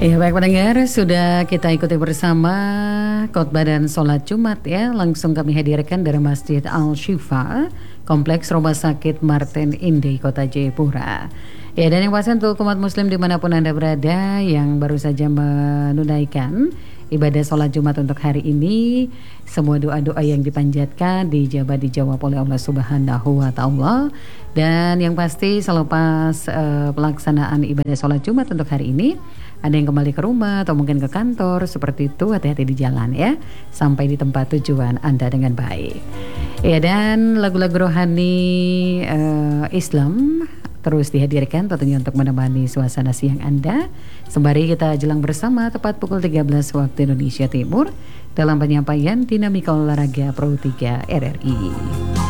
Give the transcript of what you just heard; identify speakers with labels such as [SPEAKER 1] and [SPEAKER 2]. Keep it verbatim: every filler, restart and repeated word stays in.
[SPEAKER 1] Ya baik pendengar, sudah kita ikuti bersama khotbah dan sholat Jumat ya. Langsung kami hadirkan dari Masjid Al-Shifa, Kompleks Rumah Sakit Martin Indah, Kota Jayapura. Ya, dan yang pasti untuk umat muslim dimanapun Anda berada yang baru saja menunaikan ibadah sholat Jumat untuk hari ini, semua doa-doa yang dipanjatkan dijawab dijawab oleh Allah Subhanahu wa Ta'ala. Dan yang pasti selepas uh, pelaksanaan ibadah sholat Jumat untuk hari ini, ada yang kembali ke rumah atau mungkin ke kantor, seperti itu, hati-hati di jalan ya, sampai di tempat tujuan Anda dengan baik. Ya, dan lagu-lagu rohani uh, Islam terus dihadirkan tentunya untuk menemani suasana siang Anda. Sembari kita jelang bersama tepat pukul tiga belas waktu Indonesia Timur dalam penyampaian Dinamika Olahraga Pro tiga R R I.